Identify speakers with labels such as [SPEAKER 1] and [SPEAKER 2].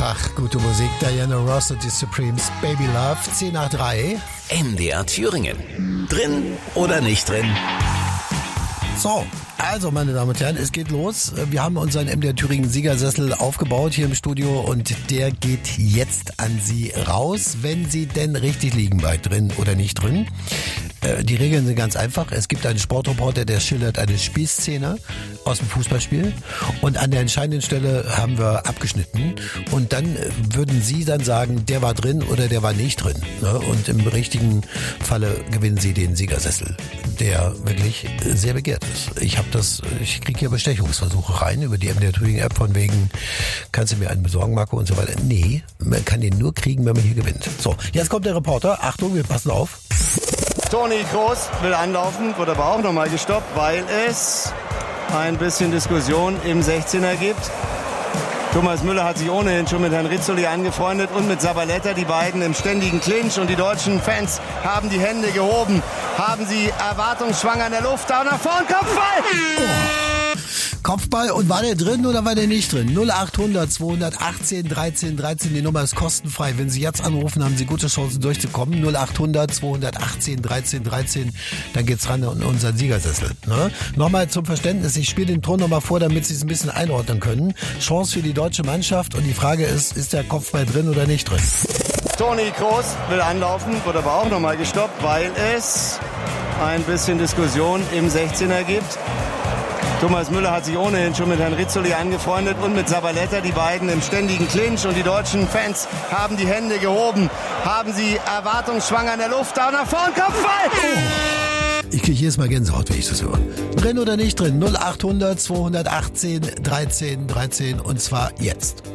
[SPEAKER 1] Ach, gute Musik. Diana Ross und die Supremes. Baby Love, 10 nach 3.
[SPEAKER 2] MDR Thüringen. Drin oder nicht drin?
[SPEAKER 1] So, also meine Damen und Herren, es geht los. Wir haben unseren MDR Thüringen Siegersessel aufgebaut hier im Studio und der geht jetzt an Sie raus, wenn Sie denn richtig liegen bei drin oder nicht drin. Die Regeln sind ganz einfach. Es gibt einen Sportreporter, der schildert eine Spielszene aus dem Fußballspiel und an der entscheidenden Stelle haben wir abgeschnitten und dann würden Sie dann sagen, der war drin oder der war nicht drin. Und im richtigen Falle gewinnen Sie den Siegersessel, der wirklich sehr begehrt ist. Ich kriege hier Bestechungsversuche rein über die MDR Thüringen App von wegen, kannst du mir einen besorgen, Marco, und so weiter. Nee, man kann den nur kriegen, wenn man hier gewinnt. So, jetzt kommt der Reporter. Achtung, wir passen auf.
[SPEAKER 3] Toni Kroos will anlaufen, wird aber auch nochmal gestoppt, weil es ein bisschen Diskussion im 16er gibt. Thomas Müller hat sich ohnehin schon mit Herrn Rizzoli angefreundet und mit Zabaleta, die beiden im ständigen Clinch. Und die deutschen Fans haben die Hände gehoben, haben sie erwartungsschwanger in der Luft. Da nach vorn, Kopfball!
[SPEAKER 1] Oh. Kopfball, und war der drin oder war der nicht drin? 0800 218 13 13, die Nummer ist kostenfrei. Wenn Sie jetzt anrufen, haben Sie gute Chancen durchzukommen. 0800 218 13 13, dann geht's ran an unseren Siegersessel. Ne? Nochmal zum Verständnis, ich spiele den Ton nochmal vor, damit Sie es ein bisschen einordnen können. Chance für die deutsche Mannschaft und die Frage ist der Kopfball drin oder nicht drin?
[SPEAKER 3] Toni Kroos will anlaufen, wird aber auch nochmal gestoppt, weil es ein bisschen Diskussion im 16er gibt. Thomas Müller hat sich ohnehin schon mit Herrn Rizzoli angefreundet und mit Zabaleta, die beiden im ständigen Clinch. Und die deutschen Fans haben die Hände gehoben, haben sie erwartungsschwanger in der Luft. Da nach vorn, Kopfball!
[SPEAKER 1] Oh. Ich kriege jedes Mal Gänsehaut, wenn ich das höre. Drin oder nicht drin? 0800 218 13 13 und zwar jetzt.